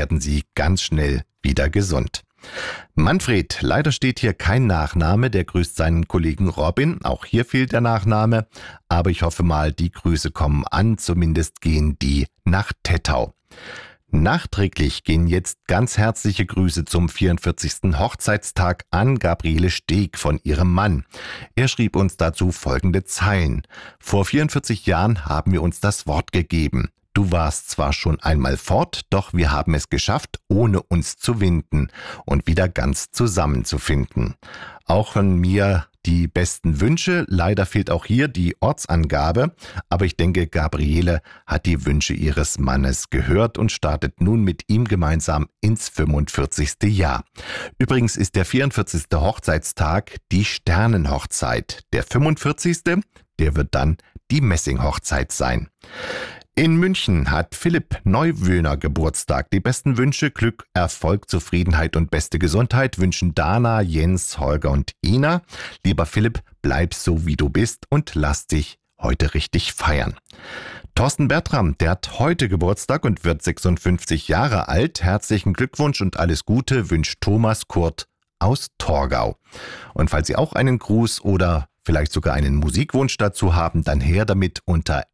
werden Sie ganz schnell wieder gesund. Manfred, leider steht hier kein Nachname, der grüßt seinen Kollegen Robin, auch hier fehlt der Nachname, aber ich hoffe mal, die Grüße kommen an, zumindest gehen die nach Tettau. Nachträglich gehen jetzt ganz herzliche Grüße zum 44. Hochzeitstag an Gabriele Steg von ihrem Mann. Er schrieb uns dazu folgende Zeilen. Vor 44 Jahren haben wir uns das Wort gegeben. Du warst zwar schon einmal fort, doch wir haben es geschafft, ohne uns zu winden und wieder ganz zusammenzufinden. Auch von mir die besten Wünsche. Leider fehlt auch hier die Ortsangabe, aber ich denke, Gabriele hat die Wünsche ihres Mannes gehört und startet nun mit ihm gemeinsam ins 45. Jahr. Übrigens ist der 44. Hochzeitstag die Sternenhochzeit. Der 45. der wird dann die Messinghochzeit sein. In München hat Philipp Neuwöhner Geburtstag. Die besten Wünsche, Glück, Erfolg, Zufriedenheit und beste Gesundheit wünschen Dana, Jens, Holger und Ina. Lieber Philipp, bleib so wie du bist und lass dich heute richtig feiern. Thorsten Bertram, der hat heute Geburtstag und wird 56 Jahre alt. Herzlichen Glückwunsch und alles Gute wünscht Thomas Kurt aus Torgau. Und falls Sie auch einen Gruß oder vielleicht sogar einen Musikwunsch dazu haben, dann her damit unter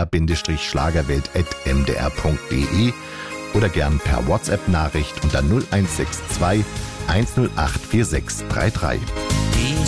mdr-schlagerwelt@mdr.de oder gern per WhatsApp-Nachricht unter 0162 108 4633.